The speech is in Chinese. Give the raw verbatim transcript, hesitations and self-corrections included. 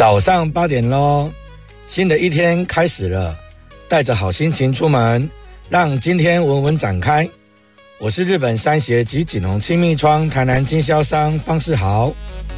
早上八点咯，新的一天开始了，带着好心情出门，让今天稳稳展开。我是日本山鞋及锦龙亲密窗台南经销商方世豪。